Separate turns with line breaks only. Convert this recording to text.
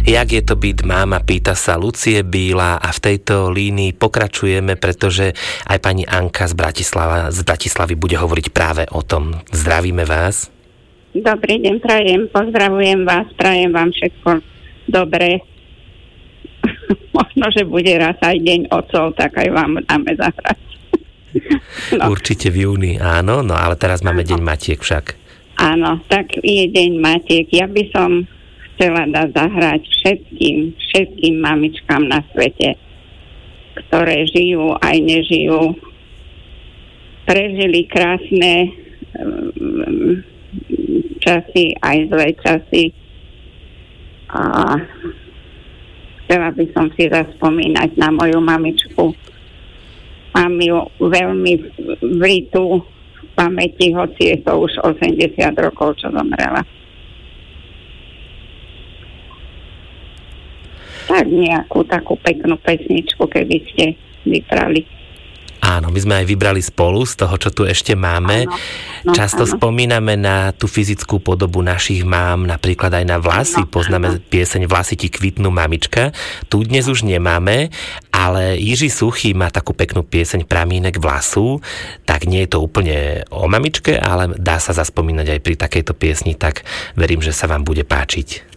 Jak je to byť máma, pýta sa Lucie Bíla a v tejto línii pokračujeme, pretože aj pani Anka z Bratislavy bude hovoriť práve o tom. Zdravíme vás.
Dobrý deň, prajem, pozdravujem vás, prajem vám všetko dobré. Možno, že bude raz aj deň otcov, tak aj vám dáme zahrať. No.
Určite v júni, áno, no ale teraz máme Deň matiek však.
Áno, tak je Deň matiek. Ja by som chcela zahrať všetkým mamičkám na svete, ktoré žijú aj nežijú. Prežili krásne časy, aj zlé časy. A chcela by som si zaspomínať na moju mamičku. Mám ju veľmi vritú v pamäti, hoci je to už 80 rokov, čo zomrela. Tak nejakú takú peknú pesničku, keby ste vybrali.
Áno, my sme aj vybrali spolu z toho, čo tu ešte máme. Áno, často spomíname na tú fyzickú podobu našich mám, napríklad aj na vlasy. Poznáme pieseň Vlasy ti kvitnú, mamička. Tu dnes už nemáme, ale Jiří Suchý má takú peknú pieseň Pramínek vlasu. Tak nie je to úplne o mamičke, ale dá sa zaspomínať aj pri takejto piesni, tak verím, že sa vám bude páčiť.